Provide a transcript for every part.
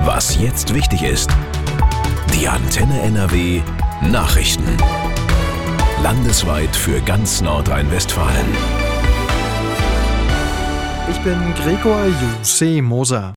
Was jetzt wichtig ist. Die Antenne NRW Nachrichten. Landesweit für ganz Nordrhein-Westfalen. Ich bin Gregor Moser.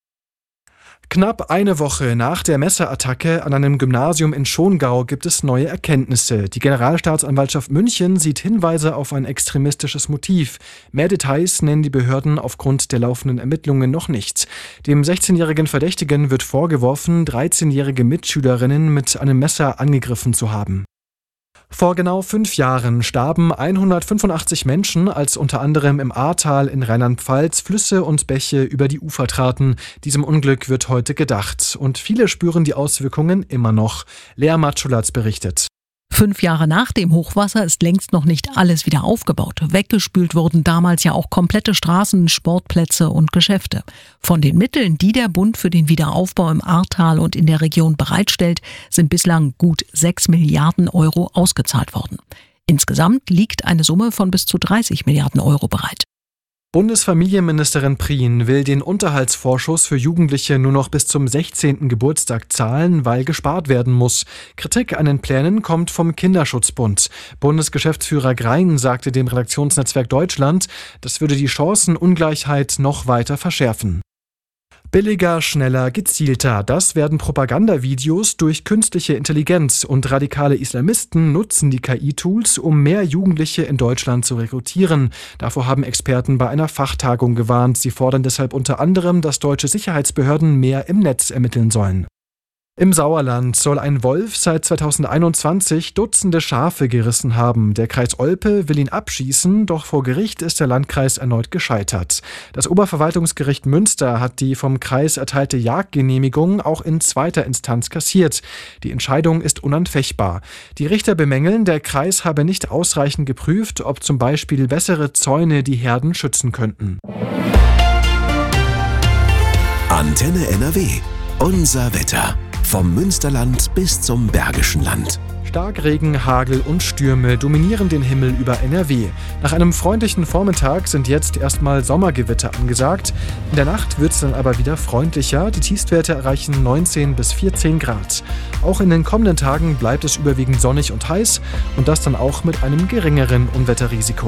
Knapp eine Woche nach der Messerattacke an einem Gymnasium in Schongau gibt es neue Erkenntnisse. Die Generalstaatsanwaltschaft München sieht Hinweise auf ein extremistisches Motiv. Mehr Details nennen die Behörden aufgrund der laufenden Ermittlungen noch nicht. Dem 16-jährigen Verdächtigen wird vorgeworfen, 13-jährige Mitschülerinnen mit einem Messer angegriffen zu haben. Vor genau 5 Jahren starben 185 Menschen, als unter anderem im Ahrtal in Rheinland-Pfalz Flüsse und Bäche über die Ufer traten. Diesem Unglück wird heute gedacht. Und viele spüren die Auswirkungen immer noch. Lea Matschulatz berichtet. 5 Jahre nach dem Hochwasser ist längst noch nicht alles wieder aufgebaut. Weggespült wurden damals ja auch komplette Straßen, Sportplätze und Geschäfte. Von den Mitteln, die der Bund für den Wiederaufbau im Ahrtal und in der Region bereitstellt, sind bislang gut 6 Milliarden Euro ausgezahlt worden. Insgesamt liegt eine Summe von bis zu 30 Milliarden Euro bereit. Bundesfamilienministerin Prien will den Unterhaltsvorschuss für Jugendliche nur noch bis zum 16. Geburtstag zahlen, weil gespart werden muss. Kritik an den Plänen kommt vom Kinderschutzbund. Bundesgeschäftsführer Grein sagte dem Redaktionsnetzwerk Deutschland, das würde die Chancenungleichheit noch weiter verschärfen. Billiger, schneller, gezielter. Das werden Propagandavideos durch künstliche Intelligenz und radikale Islamisten nutzen die KI-Tools, um mehr Jugendliche in Deutschland zu rekrutieren. Davor haben Experten bei einer Fachtagung gewarnt. Sie fordern deshalb unter anderem, dass deutsche Sicherheitsbehörden mehr im Netz ermitteln sollen. Im Sauerland soll ein Wolf seit 2021 Dutzende Schafe gerissen haben. Der Kreis Olpe will ihn abschießen, doch vor Gericht ist der Landkreis erneut gescheitert. Das Oberverwaltungsgericht Münster hat die vom Kreis erteilte Jagdgenehmigung auch in zweiter Instanz kassiert. Die Entscheidung ist unanfechtbar. Die Richter bemängeln, der Kreis habe nicht ausreichend geprüft, ob zum Beispiel bessere Zäune die Herden schützen könnten. Antenne NRW. Unser Wetter. Vom Münsterland bis zum Bergischen Land. Starkregen, Hagel und Stürme dominieren den Himmel über NRW. Nach einem freundlichen Vormittag sind jetzt erstmal Sommergewitter angesagt. In der Nacht wird es dann aber wieder freundlicher. Die Tiefstwerte erreichen 19 bis 14 Grad. Auch in den kommenden Tagen bleibt es überwiegend sonnig und heiß und das dann auch mit einem geringeren Unwetterrisiko.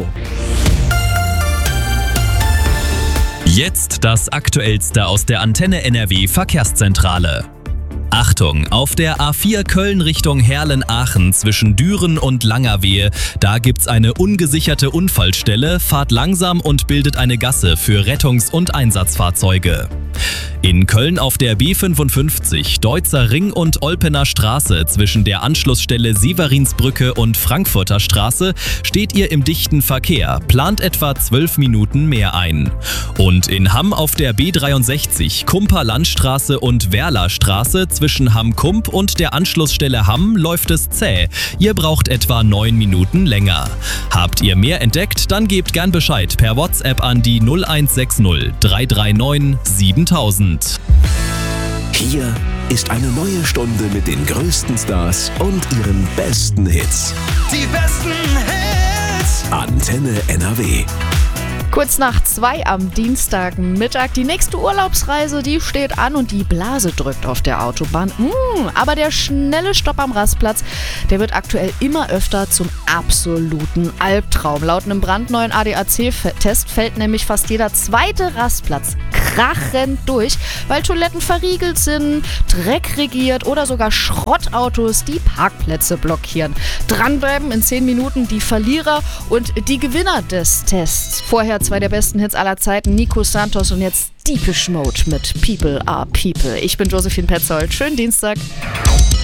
Jetzt das Aktuellste aus der Antenne NRW Verkehrszentrale. Achtung, auf der A4 Köln Richtung Herlen-Aachen zwischen Düren und Langerwehe, da gibt's eine ungesicherte Unfallstelle, fahrt langsam und bildet eine Gasse für Rettungs- und Einsatzfahrzeuge. In Köln auf der B55 Deutzer Ring und Olpener Straße zwischen der Anschlussstelle Severinsbrücke und Frankfurter Straße steht ihr im dichten Verkehr, plant etwa 12 Minuten mehr ein. Und in Hamm auf der B63 Kumper Landstraße und Werler Straße zwischen Hamm-Kump und der Anschlussstelle Hamm läuft es zäh. Ihr braucht etwa 9 Minuten länger. Habt ihr mehr entdeckt, dann gebt gern Bescheid per WhatsApp an die 0160 339 7000. Hier ist eine neue Stunde mit den größten Stars und ihren besten Hits. Die besten Hits! Antenne NRW. Kurz nach 2 am Dienstagmittag. Die nächste Urlaubsreise, die steht an und die Blase drückt auf der Autobahn. Aber der schnelle Stopp am Rastplatz, der wird aktuell immer öfter zum absoluten Albtraum. Laut einem brandneuen ADAC-Test fällt nämlich fast jeder zweite Rastplatz krachend durch, weil Toiletten verriegelt sind, Dreck regiert oder sogar Schrottautos die Parkplätze blockieren. Dranbleiben, in 10 Minuten die Verlierer und die Gewinner des Tests. Vorher 2 der besten Hits aller Zeiten, Nico Santos und jetzt Depeche Mode mit People Are People. Ich bin Josephine Petzold. Schönen Dienstag.